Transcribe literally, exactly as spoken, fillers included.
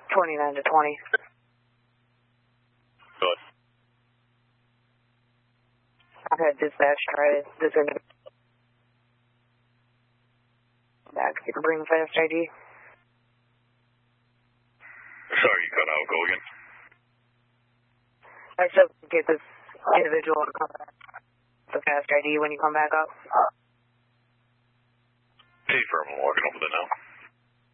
twenty-nine to twenty. Good. Okay, dispatch, try this individual. Back, you can bring fast I D. Sorry, you cut out. Go again. I still get this individual to come back. The fast I D when you come back up. Hey, firm, I'm walking over there now.